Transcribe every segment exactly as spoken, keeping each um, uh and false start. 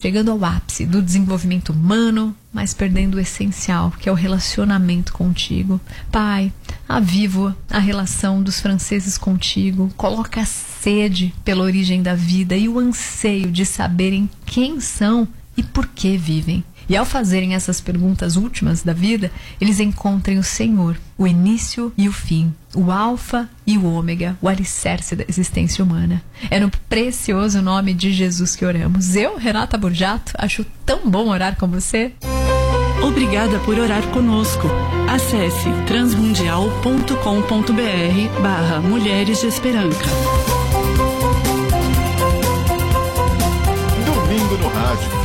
chegando ao ápice do desenvolvimento humano, mas perdendo o essencial, que é o relacionamento contigo. Pai, aviva a relação dos franceses contigo, coloca a sede pela origem da vida e o anseio de saberem quem são e por que vivem. E ao fazerem essas perguntas últimas da vida, eles encontrem o Senhor, o início e o fim, o alfa e o ômega, o alicerce da existência humana. É no precioso nome de Jesus que oramos. Eu, Renata Borjato, acho tão bom orar com você. Obrigada por orar conosco. Acesse transmundial ponto com ponto br barra Mulheres de Esperança. Domingo no rádio.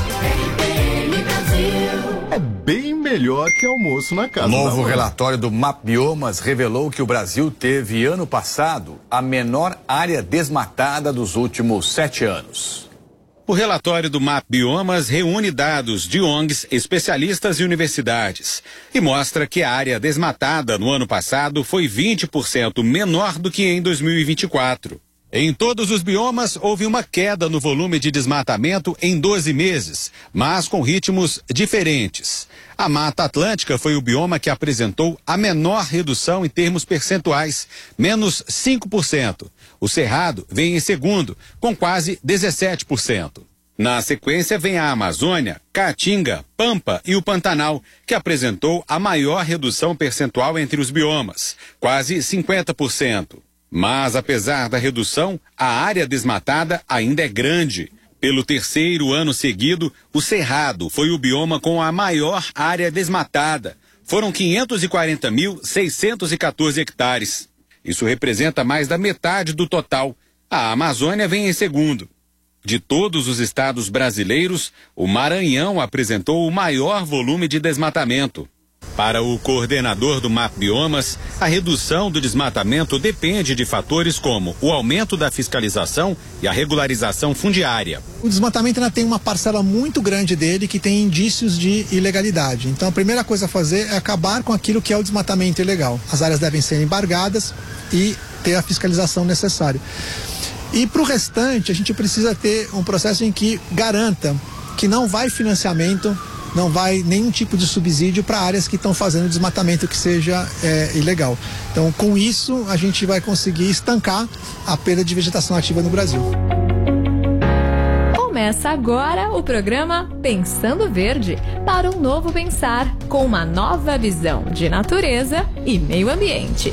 É bem melhor que almoço na casa. O novo relatório do MapBiomas revelou que o Brasil teve, ano passado, a menor área desmatada dos últimos sete anos. O relatório do MapBiomas reúne dados de O N Gs, especialistas e universidades e mostra que a área desmatada no ano passado foi vinte por cento menor do que em dois mil e vinte e quatro. Em todos os biomas, houve uma queda no volume de desmatamento em doze meses, mas com ritmos diferentes. A Mata Atlântica foi o bioma que apresentou a menor redução em termos percentuais, menos cinco por cento. O Cerrado vem em segundo, com quase dezessete por cento. Na sequência vem a Amazônia, Caatinga, Pampa e o Pantanal, que apresentou a maior redução percentual entre os biomas, quase cinquenta por cento. Mas, apesar da redução, a área desmatada ainda é grande. Pelo terceiro ano seguido, o Cerrado foi o bioma com a maior área desmatada. Foram quinhentos e quarenta mil, seiscentos e quatorze hectares. Isso representa mais da metade do total. A Amazônia vem em segundo. De todos os estados brasileiros, o Maranhão apresentou o maior volume de desmatamento. Para o coordenador do MapBiomas, a redução do desmatamento depende de fatores como o aumento da fiscalização e a regularização fundiária. O desmatamento ainda tem uma parcela muito grande dele que tem indícios de ilegalidade. Então a primeira coisa a fazer é acabar com aquilo que é o desmatamento ilegal. As áreas devem ser embargadas e ter a fiscalização necessária. E para o restante, a gente precisa ter um processo em que garanta que não vai financiamento, não vai nenhum tipo de subsídio para áreas que estão fazendo desmatamento que seja é, ilegal. Então, com isso, a gente vai conseguir estancar a perda de vegetação ativa no Brasil. Começa agora o programa Pensando Verde, para um novo pensar, com uma nova visão de natureza e meio ambiente.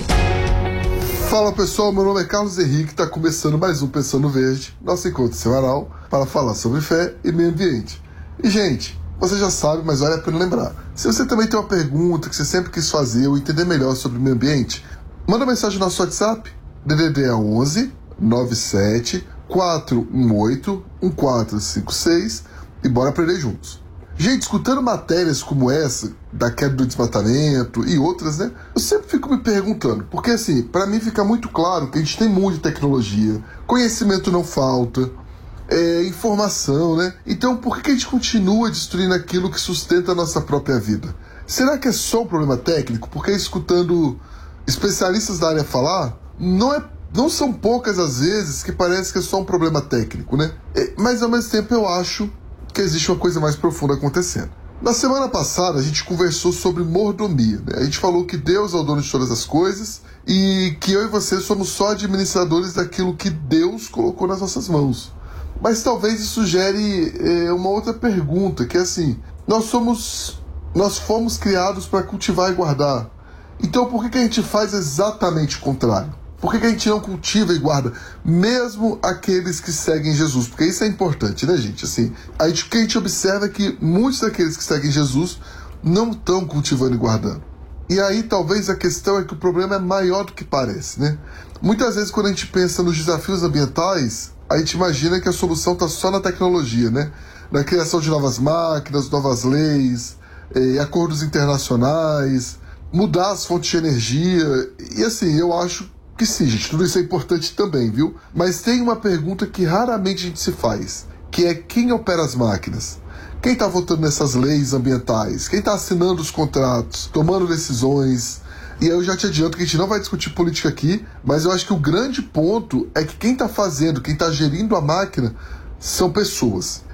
Fala pessoal, meu nome é Carlos Henrique, está começando mais um Pensando Verde, nosso encontro semanal para falar sobre fé e meio ambiente. E gente, você já sabe, mas vale a pena lembrar. Se você também tem uma pergunta que você sempre quis fazer ou entender melhor sobre o meio ambiente, manda mensagem no nosso WhatsApp, D D D é onze, nove sete, quatro um oito, um quatro cinco seis e bora aprender juntos. Gente, escutando matérias como essa, da queda do desmatamento e outras, né? Eu sempre fico me perguntando, porque assim, para mim fica muito claro que a gente tem muita tecnologia, conhecimento não falta, É, informação, né? Então por que a gente continua destruindo aquilo que sustenta a nossa própria vida? Será que é só um problema técnico? Porque escutando especialistas da área falar, não, é, não são poucas as vezes que parece que é só um problema técnico, né? É, mas ao mesmo tempo eu acho que existe uma coisa mais profunda acontecendo. Na semana passada a gente conversou sobre mordomia, né? A gente falou que Deus é o dono de todas as coisas e que eu e você somos só administradores daquilo que Deus colocou nas nossas mãos. Mas talvez isso gere é, uma outra pergunta, que é assim, nós somos, nós fomos criados para cultivar e guardar. Então por que, que a gente faz exatamente o contrário? Por que, que a gente não cultiva e guarda, mesmo aqueles que seguem Jesus? Porque isso é importante, né, gente? Assim, a gente, o que a gente observa é que muitos daqueles que seguem Jesus não estão cultivando e guardando. E aí talvez a questão é que o problema é maior do que parece, né? Muitas vezes quando a gente pensa nos desafios ambientais, a gente imagina que a solução está só na tecnologia, né? Na criação de novas máquinas, novas leis, eh, acordos internacionais, mudar as fontes de energia. E assim, eu acho que sim, gente, tudo isso é importante também, viu? Mas tem uma pergunta que raramente a gente se faz, que é quem opera as máquinas? Quem está votando nessas leis ambientais? Quem está assinando os contratos, tomando decisões? E aí eu já te adianto que a gente não vai discutir política aqui, mas eu acho que o grande ponto é que quem está fazendo, quem está gerindo a máquina, são pessoas.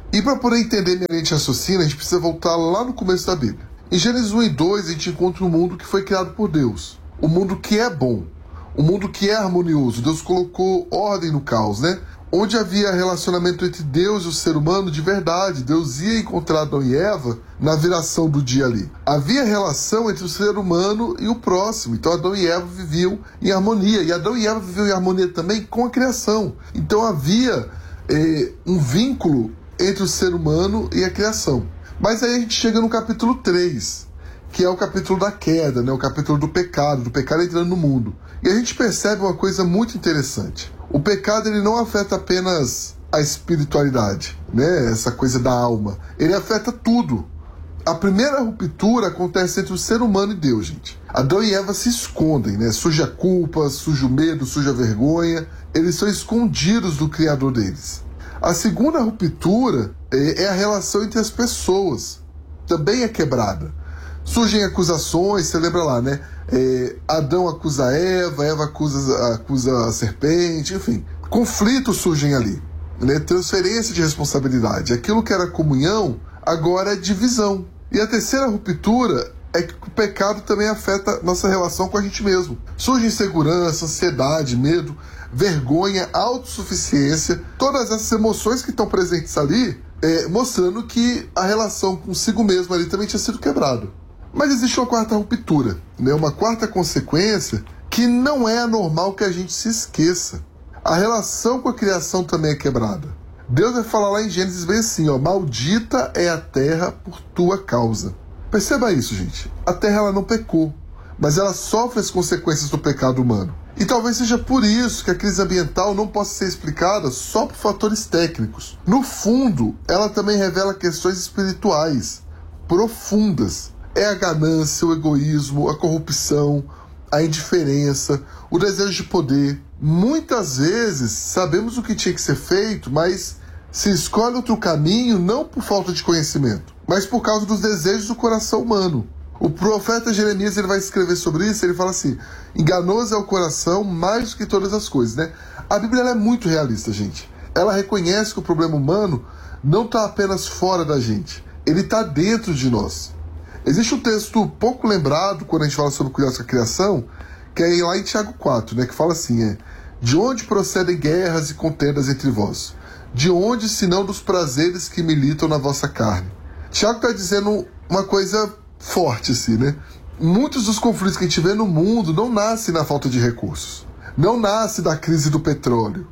E para poder entender minha linha de raciocínio, a gente precisa voltar lá no começo da Bíblia. Em Gênesis um e dois, a gente encontra um mundo que foi criado por Deus. Um mundo que é bom. Um mundo que é harmonioso. Deus colocou ordem no caos, né? Onde havia relacionamento entre Deus e o ser humano de verdade. Deus ia encontrar Adão e Eva na viração do dia ali. Havia relação entre o ser humano e o próximo. Então Adão e Eva viviam em harmonia. E Adão e Eva viviam em harmonia também com a criação. Então havia eh, um vínculo entre o ser humano e a criação. Mas aí a gente chega no capítulo três, que é o capítulo da queda, né? O capítulo do pecado, do pecado entrando no mundo. E a gente percebe uma coisa muito interessante. O pecado ele não afeta apenas a espiritualidade, né? Essa coisa da alma. Ele afeta tudo. A primeira ruptura acontece entre o ser humano e Deus, gente. Adão e Eva se escondem, né? Surge a culpa, surge o medo, surge a vergonha. Eles são escondidos do Criador deles. A segunda ruptura é a relação entre as pessoas. Também é quebrada. Surgem acusações, você lembra lá, né? É, Adão acusa Eva, Eva acusa, acusa a serpente, enfim. Conflitos surgem ali, né? Transferência de responsabilidade. Aquilo que era comunhão, agora é divisão. E a terceira ruptura é que o pecado também afeta nossa relação com a gente mesmo. Surge insegurança, ansiedade, medo, vergonha, autossuficiência, todas essas emoções que estão presentes ali, é, mostrando que a relação consigo mesmo ali também tinha sido quebrada. Mas existe uma quarta ruptura, né? Uma quarta consequência que não é anormal que a gente se esqueça. A relação com a criação também é quebrada. Deus vai falar lá em Gênesis bem assim, ó, maldita é a terra por tua causa. Perceba isso, gente. A terra ela não pecou, mas ela sofre as consequências do pecado humano. E talvez seja por isso que a crise ambiental não possa ser explicada só por fatores técnicos. No fundo, ela também revela questões espirituais profundas. É a ganância, o egoísmo, a corrupção, a indiferença, o desejo de poder. Muitas vezes sabemos o que tinha que ser feito, mas se escolhe outro caminho não por falta de conhecimento, mas por causa dos desejos do coração humano. O profeta Jeremias ele vai escrever sobre isso, ele fala assim, enganoso é o coração mais do que todas as coisas, né? A Bíblia ela é muito realista, gente. Ela reconhece que o problema humano não está apenas fora da gente, ele está dentro de nós. Existe um texto pouco lembrado quando a gente fala sobre cuidar da criação, que é lá em Tiago quatro, né, que fala assim, é, de onde procedem guerras e contendas entre vós? De onde, senão dos prazeres que militam na vossa carne? Tiago está dizendo uma coisa forte assim, né? Muitos dos conflitos que a gente vê no mundo não nascem na falta de recursos. Não nasce da crise do petróleo.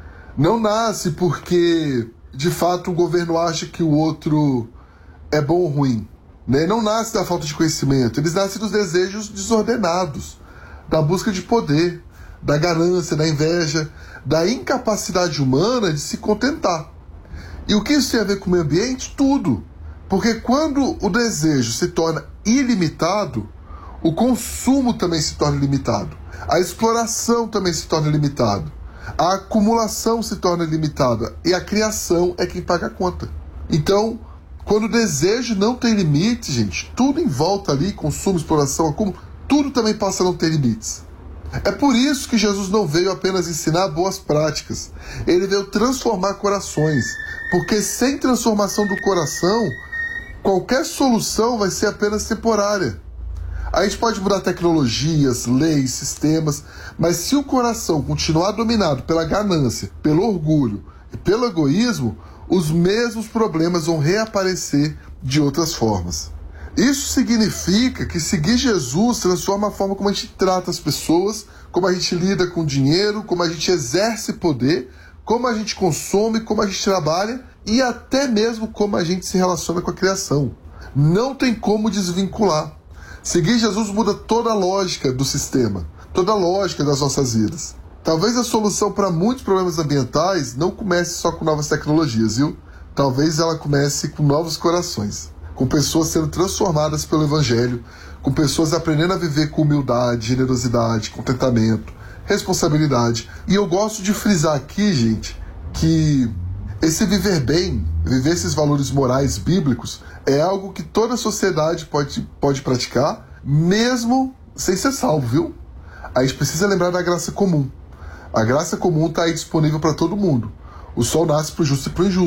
Não nasce porque, de fato, o governo acha que o outro é bom ou ruim. Né? Não nasce da falta de conhecimento. Eles nascem dos desejos desordenados, da busca de poder, da ganância, da inveja, da incapacidade humana de se contentar. E o que isso tem a ver com o meio ambiente? Tudo. Porque quando o desejo se torna ilimitado, o consumo também se torna limitado. A exploração também se torna limitada. A acumulação se torna limitada. E a criação é quem paga a conta. Então, quando o desejo não tem limite, gente, tudo em volta ali, consumo, exploração, acúmulo, tudo também passa a não ter limites. É por isso que Jesus não veio apenas ensinar boas práticas. Ele veio transformar corações. Porque sem transformação do coração, qualquer solução vai ser apenas temporária. A gente pode mudar tecnologias, leis, sistemas, mas se o coração continuar dominado pela ganância, pelo orgulho e pelo egoísmo, os mesmos problemas vão reaparecer de outras formas. Isso significa que seguir Jesus transforma a forma como a gente trata as pessoas, como a gente lida com dinheiro, como a gente exerce poder, como a gente consome, como a gente trabalha e até mesmo como a gente se relaciona com a criação. Não tem como desvincular. Seguir Jesus muda toda a lógica do sistema, toda a lógica das nossas vidas. Talvez a solução para muitos problemas ambientais não comece só com novas tecnologias, viu? Talvez ela comece com novos corações, com pessoas sendo transformadas pelo Evangelho, com pessoas aprendendo a viver com humildade, generosidade, contentamento, responsabilidade. E eu gosto de frisar aqui, gente, que esse viver bem, viver esses valores morais bíblicos, é algo que toda a sociedade pode, pode praticar, mesmo sem ser salvo, viu? A gente precisa lembrar da graça comum. A graça comum está aí disponível para todo mundo. O sol nasce para o justo e para o injusto.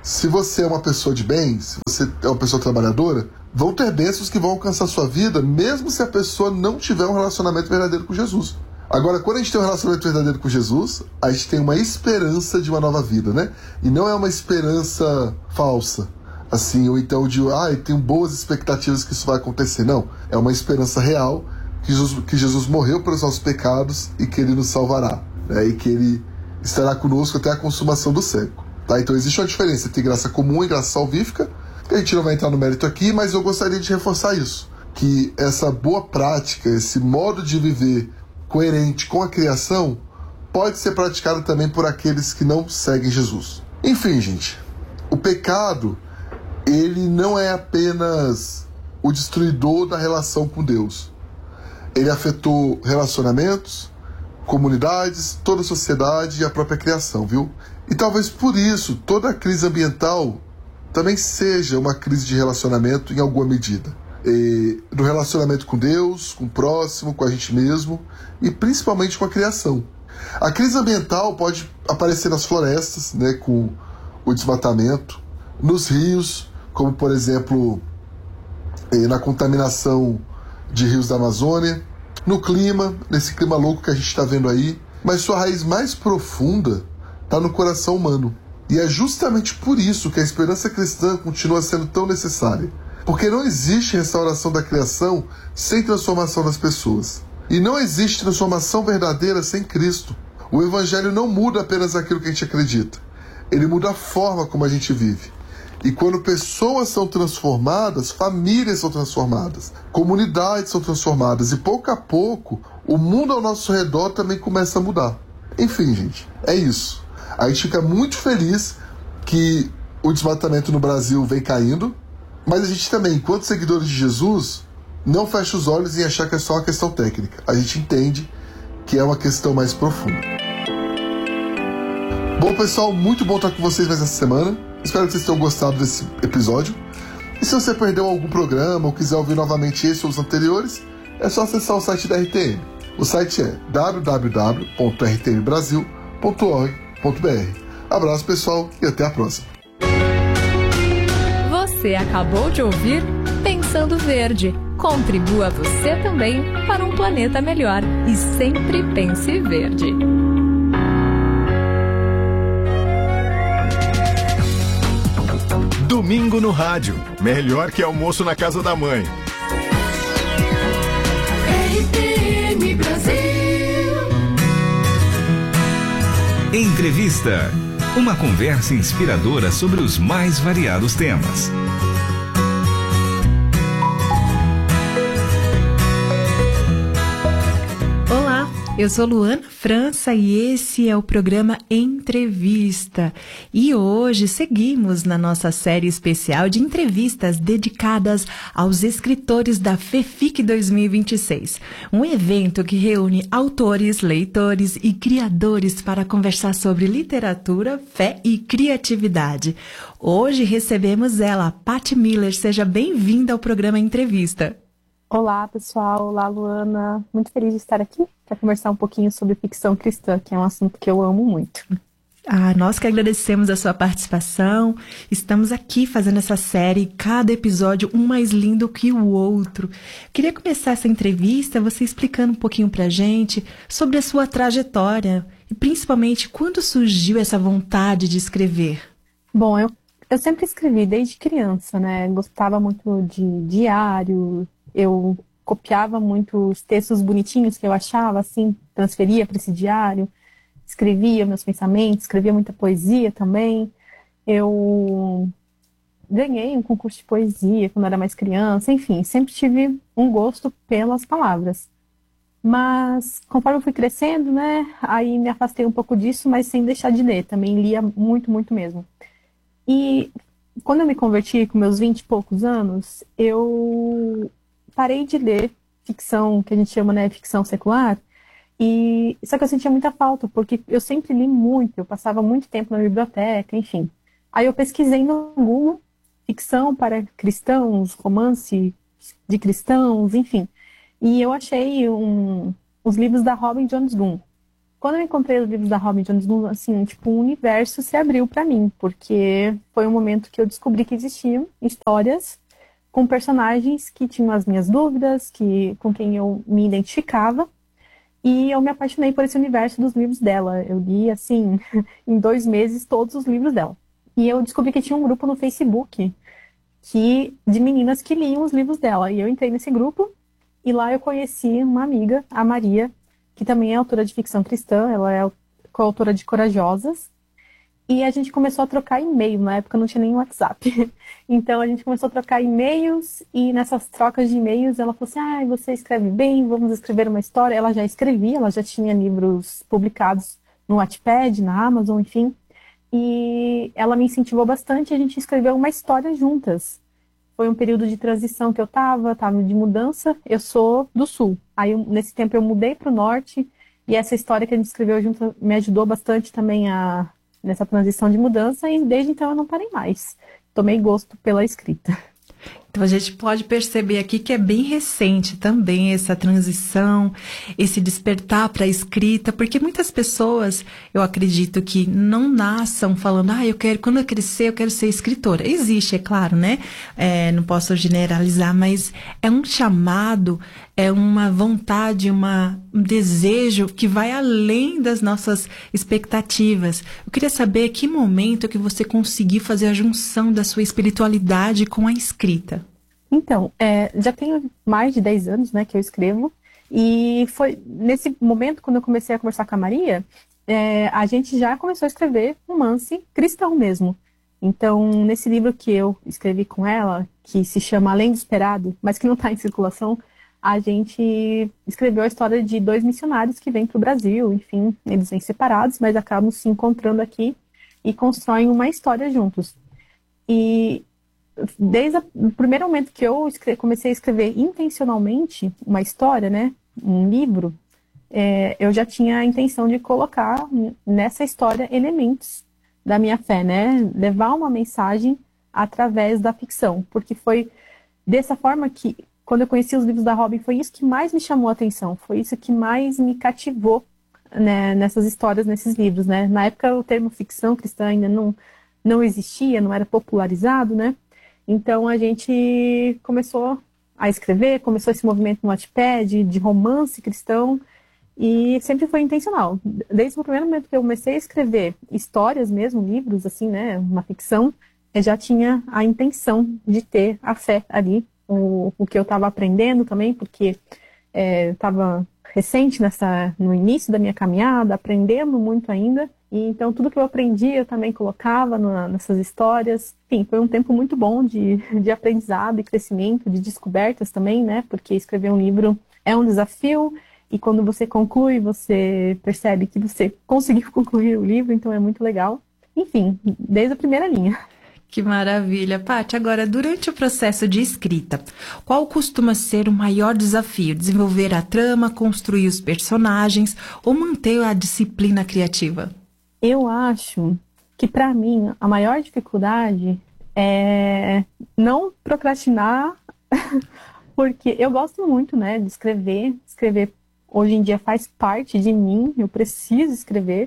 se você é uma pessoa de bem, se você é uma pessoa trabalhadora, vão ter bênçãos que vão alcançar a sua vida, mesmo se a pessoa não tiver um relacionamento verdadeiro com Jesus. Agora, quando a gente tem um relacionamento verdadeiro com Jesus, a gente tem uma esperança de uma nova vida, né? E não é uma esperança falsa, assim, ou então de, ah, eu tenho boas expectativas que isso vai acontecer. Não, é uma esperança real que Jesus, que Jesus morreu pelos nossos pecados e que Ele nos salvará, né? E que Ele estará conosco até a consumação do século. Tá? Então existe uma diferença entre graça comum e graça salvífica, que a gente não vai entrar no mérito aqui, mas eu gostaria de reforçar isso, que essa boa prática, esse modo de viver coerente com a criação, pode ser praticado também por aqueles que não seguem Jesus. Enfim, gente, o pecado, ele não é apenas o destruidor da relação com Deus. Ele afetou relacionamentos, comunidades, toda a sociedade e a própria criação, viu? E talvez por isso toda a crise ambiental também seja uma crise de relacionamento em alguma medida. E no relacionamento com Deus, com o próximo, com a gente mesmo e principalmente com a criação. A crise ambiental pode aparecer nas florestas, né, com o desmatamento, nos rios, como por exemplo na contaminação de rios da Amazônia, no clima, nesse clima louco que a gente está vendo aí, mas sua raiz mais profunda está no coração humano. E é justamente por isso que a esperança cristã continua sendo tão necessária. Porque não existe restauração da criação sem transformação das pessoas. E não existe transformação verdadeira sem Cristo. O Evangelho não muda apenas aquilo que a gente acredita. Ele muda a forma como a gente vive. E quando pessoas são transformadas, famílias são transformadas, comunidades são transformadas. E pouco a pouco, o mundo ao nosso redor também começa a mudar. Enfim, gente, é isso. A gente fica muito feliz que o desmatamento no Brasil vem caindo, mas a gente também, enquanto seguidores de Jesus, não fecha os olhos em achar que é só uma questão técnica. A gente entende que é uma questão mais profunda. Bom, pessoal, muito bom estar com vocês mais essa semana. Espero que vocês tenham gostado desse episódio. E se você perdeu algum programa ou quiser ouvir novamente esse ou os anteriores, é só acessar o site da R T M. O site é w w w ponto r t m brasil ponto org ponto b r. Abraço, pessoal, e até a próxima. Você acabou de ouvir Pensando Verde. Contribua você também para um planeta melhor e sempre pense verde. Domingo no rádio. Melhor que almoço na casa da mãe. R T M Brasil. Entrevista. Uma conversa inspiradora sobre os mais variados temas. Eu sou Luana França e esse é o programa Entrevista. E hoje seguimos na nossa série especial de entrevistas dedicadas aos escritores da FEFIC dois mil e vinte e seis. Um evento que reúne autores, leitores e criadores para conversar sobre literatura, fé e criatividade. Hoje recebemos ela, Paty Miller. Seja bem-vinda ao programa Entrevista. Olá, pessoal. Olá, Luana. Muito feliz de estar aqui para conversar um pouquinho sobre ficção cristã, que é um assunto que eu amo muito. Ah, nós que agradecemos a sua participação. Estamos aqui fazendo essa série, cada episódio um mais lindo que o outro. Queria começar essa entrevista você explicando um pouquinho pra gente sobre a sua trajetória e principalmente quando surgiu essa vontade de escrever. Bom, eu, eu sempre escrevi desde criança, né? Gostava muito de diário. Eu copiava muito os textos bonitinhos que eu achava, assim, transferia para esse diário, escrevia meus pensamentos, escrevia muita poesia também. Eu ganhei um concurso de poesia quando era mais criança, enfim, sempre tive um gosto pelas palavras. Mas, conforme eu fui crescendo, né, aí me afastei um pouco disso, mas sem deixar de ler, também lia muito, muito mesmo. E quando eu me converti com meus vinte e poucos anos, eu parei de ler ficção, que a gente chama, né, ficção secular, e só que eu sentia muita falta, porque eu sempre li muito, eu passava muito tempo na biblioteca, enfim. Aí eu pesquisei no Google, ficção para cristãos, romance de cristãos, enfim. E eu achei um, os livros da Robin Jones Gunn, quando eu encontrei os livros da Robin Jones, assim, tipo, um universo se abriu para mim, porque foi um momento que eu descobri que existiam histórias com personagens que tinham as minhas dúvidas, que, com quem eu me identificava, e eu me apaixonei por esse universo dos livros dela. Eu li, assim, em dois meses, todos os livros dela. E eu descobri que tinha um grupo no Facebook que, de meninas que liam os livros dela. E eu entrei nesse grupo, e lá eu conheci uma amiga, a Maria, que também é autora de ficção cristã, ela é coautora de Corajosas. E a gente começou a trocar e-mail, na época não tinha nem WhatsApp. Então a gente começou a trocar e-mails, e nessas trocas de e-mails ela falou assim, ah, você escreve bem, vamos escrever uma história. Ela já escrevia, ela já tinha livros publicados no Wattpad, na Amazon, enfim. E ela me incentivou bastante e a gente escreveu uma história juntas. Foi um período de transição que eu tava, tava de mudança, eu sou do Sul. Aí eu, nesse tempo eu mudei para o Norte, e essa história que a gente escreveu junto me ajudou bastante também a... nessa transição de mudança, e desde então eu não parei mais. Tomei gosto pela escrita. Então a gente pode perceber aqui que é bem recente também essa transição, esse despertar para a escrita, porque muitas pessoas, eu acredito que não nasçam falando, ah, eu quero, quando eu crescer, eu quero ser escritora. Existe, é claro, né? É, não posso generalizar, mas é um chamado, é uma vontade, uma, um desejo que vai além das nossas expectativas. Eu queria saber que momento que você conseguiu fazer a junção da sua espiritualidade com a escrita. Então, é, já tenho mais de dez anos, né, que eu escrevo, e foi nesse momento, quando eu comecei a conversar com a Maria, é, a gente já começou a escrever romance cristão mesmo. Então, nesse livro que eu escrevi com ela, que se chama Além do Esperado, mas que não está em circulação, a gente escreveu a história de dois missionários que vêm para o Brasil, enfim, eles vêm separados, mas acabam se encontrando aqui e constroem uma história juntos. E desde a, o primeiro momento que eu escre- comecei a escrever intencionalmente uma história, né, um livro, é, eu já tinha a intenção de colocar nessa história elementos da minha fé, né, levar uma mensagem através da ficção, porque foi dessa forma que, quando eu conheci os livros da Robin, foi isso que mais me chamou a atenção, foi isso que mais me cativou, né, nessas histórias, nesses livros, né. Na época o termo ficção cristã ainda não, não existia, não era popularizado, né. Então a gente começou a escrever, começou esse movimento no Wattpad de romance cristão, e sempre foi intencional. Desde o primeiro momento que eu comecei a escrever histórias mesmo, livros assim, né, uma ficção, eu já tinha a intenção de ter a fé ali, o, o que eu estava aprendendo também, porque é, eu estava recente nessa, no início da minha caminhada, aprendendo muito ainda. E então tudo que eu aprendi eu também colocava no, nessas histórias. Enfim, foi um tempo muito bom de, de aprendizado e crescimento, de descobertas também, né? Porque escrever um livro é um desafio, e quando você conclui, você percebe que você conseguiu concluir o livro, então é muito legal. Enfim, desde a primeira linha. Que maravilha. Paty, agora, durante o processo de escrita, qual costuma ser o maior desafio? Desenvolver a trama, construir os personagens ou manter a disciplina criativa? Eu acho que, para mim, a maior dificuldade é não procrastinar, porque eu gosto muito, né, de escrever. Escrever, hoje em dia, faz parte de mim, eu preciso escrever.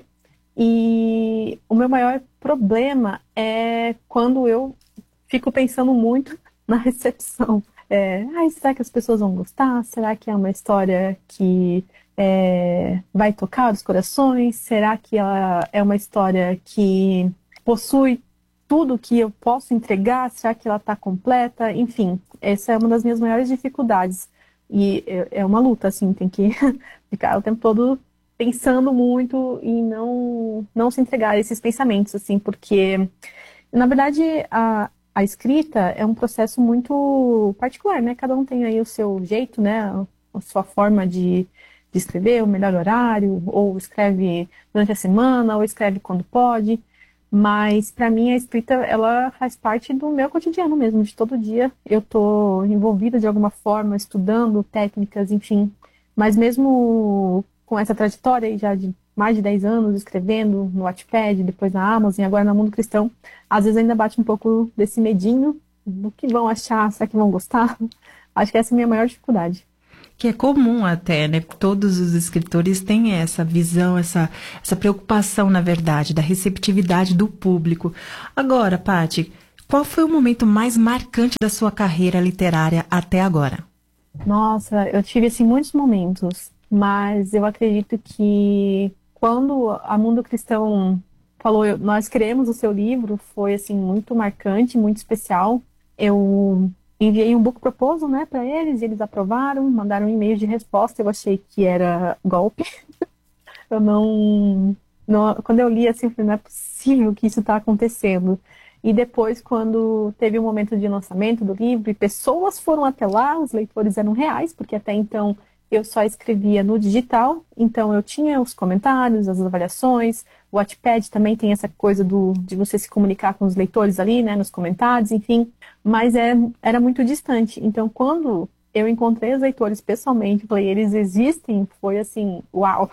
E o meu maior problema é quando eu fico pensando muito na recepção. É, ai, será que as pessoas vão gostar? Será que é uma história que é, vai tocar os corações? Será que ela é uma história que possui tudo que eu posso entregar? Será que ela está completa? Enfim, essa é uma das minhas maiores dificuldades. E é uma luta, assim, tem que ficar o tempo todo pensando muito e não, não se entregar a esses pensamentos, assim, porque, na verdade, a, a escrita é um processo muito particular, né? Cada um tem aí o seu jeito, né? A sua forma de, de escrever, o melhor horário, ou escreve durante a semana, ou escreve quando pode. Mas, para mim, a escrita, ela faz parte do meu cotidiano mesmo, de todo dia. Eu tô envolvida de alguma forma, estudando técnicas, enfim. Mas mesmo com essa trajetória aí já de mais de dez anos, escrevendo no Wattpad, depois na Amazon e agora no Mundo Cristão, às vezes ainda bate um pouco desse medinho do que vão achar, será que vão gostar? Acho que essa é a minha maior dificuldade. que é comum até, né? Todos os escritores têm essa visão, essa, essa preocupação, na verdade, da receptividade do público. Agora, Paty, qual foi o momento mais marcante da sua carreira literária até agora? Nossa, eu tive, assim, muitos momentos, mas eu acredito que quando a Mundo Cristão falou, nós queremos o seu livro, foi, assim, muito marcante, muito especial. Eu enviei um book proposal, né, para eles, e eles aprovaram, mandaram um e-mail de resposta. Eu achei que era golpe. eu não, não... Quando eu li, assim, eu falei, não é possível que isso está acontecendo. E depois, quando teve o momento de lançamento do livro, e pessoas foram até lá, os leitores eram reais, porque até então eu só escrevia no digital, então eu tinha os comentários, as avaliações, o Wattpad também tem essa coisa do, de você se comunicar com os leitores ali, né, nos comentários, enfim, mas é, era muito distante. Então, quando eu encontrei os leitores pessoalmente, falei, eles existem, foi assim, uau!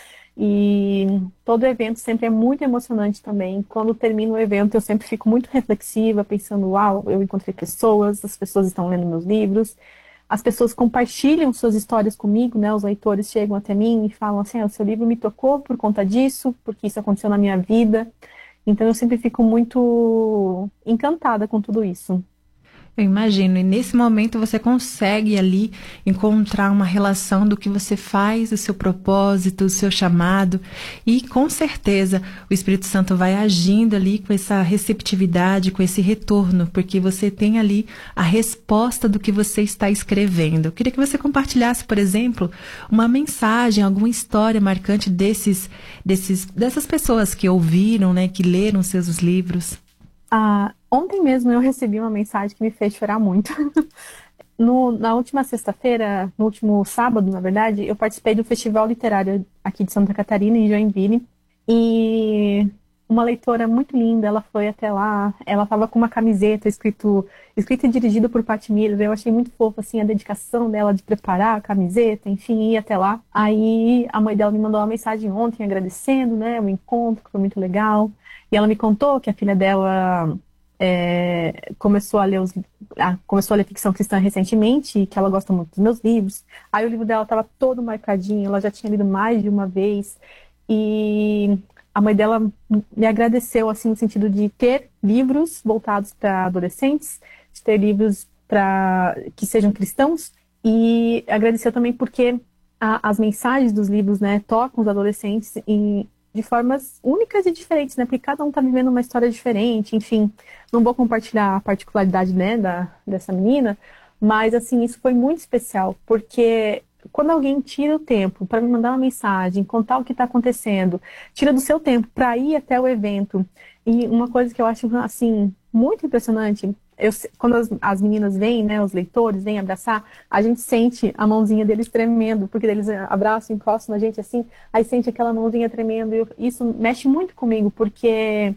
E todo evento sempre é muito emocionante também. Quando termina o evento, eu sempre fico muito reflexiva, pensando, uau, eu encontrei pessoas, as pessoas estão lendo meus livros, as pessoas compartilham suas histórias comigo, né? Os leitores chegam até mim e falam assim, ah, o seu livro me tocou por conta disso, porque isso aconteceu na minha vida. Então eu sempre fico muito encantada com tudo isso. Eu imagino, e nesse momento você consegue ali encontrar uma relação do que você faz, o seu propósito, o seu chamado, e com certeza o Espírito Santo vai agindo ali com essa receptividade, com esse retorno, porque você tem ali a resposta do que você está escrevendo. Eu queria que você compartilhasse, por exemplo, uma mensagem, alguma história marcante desses, desses, dessas pessoas que ouviram, né, que leram seus livros. Ah, ontem mesmo eu recebi uma mensagem que me fez chorar muito. no, na última sexta-feira, no último sábado, na verdade, eu participei do Festival Literário aqui de Santa Catarina, em Joinville, e uma leitora muito linda, ela foi até lá, ela estava com uma camiseta escrito, escrito e dirigido por Paty Miller. Eu achei muito fofo, assim, a dedicação dela de preparar a camiseta, enfim, ir até lá. Aí a mãe dela me mandou uma mensagem ontem agradecendo, né, o encontro, que foi muito legal. E ela me contou que a filha dela é, começou a ler os, ah, começou a ler ficção cristã recentemente, e que ela gosta muito dos meus livros. Aí o livro dela estava todo marcadinho, ela já tinha lido mais de uma vez. E a mãe dela me agradeceu, assim, no sentido de ter livros voltados para adolescentes, de ter livros para que sejam cristãos, e agradeceu também porque a, as mensagens dos livros, né, tocam os adolescentes em de formas únicas e diferentes, né? Porque cada um tá vivendo uma história diferente, enfim. Não vou compartilhar a particularidade, né, da, dessa menina, mas, assim, isso foi muito especial, porque quando alguém tira o tempo para me mandar uma mensagem, contar o que está acontecendo, tira do seu tempo para ir até o evento, e uma coisa que eu acho, assim, muito impressionante, eu, quando as, as meninas vêm, né, os leitores vêm abraçar, a gente sente a mãozinha deles tremendo, porque eles abraçam, encostam na gente assim, aí sente aquela mãozinha tremendo, e isso mexe muito comigo, porque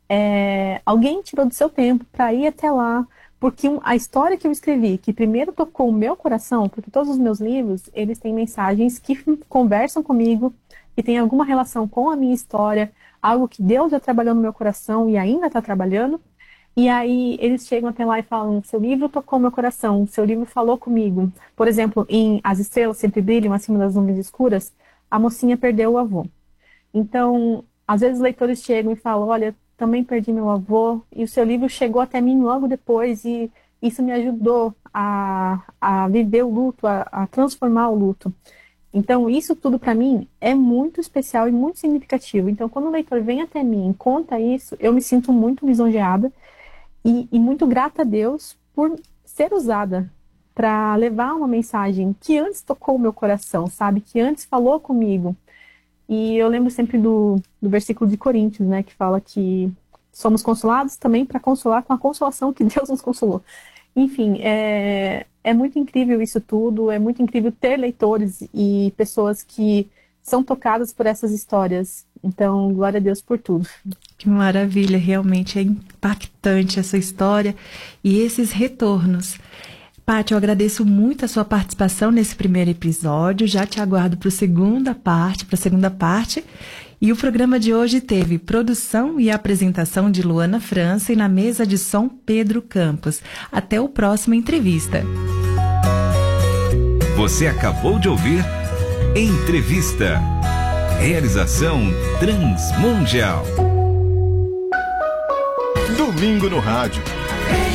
é, alguém tirou do seu tempo para ir até lá, porque a história que eu escrevi, que primeiro tocou o meu coração, porque todos os meus livros, eles têm mensagens que conversam comigo, que tem alguma relação com a minha história, algo que Deus já trabalhou no meu coração e ainda está trabalhando. E aí eles chegam até lá e falam, seu livro tocou meu coração, seu livro falou comigo. Por exemplo, em As Estrelas Sempre Brilham Acima das Nuvens Escuras, a mocinha perdeu o avô. Então, às vezes os leitores chegam e falam, olha, também perdi meu avô, e o seu livro chegou até mim logo depois, e isso me ajudou a, a viver o luto, a, a transformar o luto. Então, isso tudo para mim é muito especial e muito significativo. Então, quando o leitor vem até mim e conta isso, eu me sinto muito lisonjeada e, e muito grata a Deus por ser usada para levar uma mensagem que antes tocou o meu coração, sabe? Que antes falou comigo. E eu lembro sempre do, do versículo de Coríntios, né? Que fala que somos consolados também para consolar com a consolação que Deus nos consolou. Enfim, é, é muito incrível isso tudo, é muito incrível ter leitores e pessoas que são tocadas por essas histórias. Então, glória a Deus por tudo. Que maravilha, realmente é impactante essa história e esses retornos. Paty, eu agradeço muito a sua participação nesse primeiro episódio, já te aguardo para a segunda parte, para a segunda parte. E o programa de hoje teve produção e apresentação de Luana França e na mesa de som Pedro Campos. Até o próximo entrevista. Você acabou de ouvir Entrevista. Realização Transmundial. Domingo no rádio.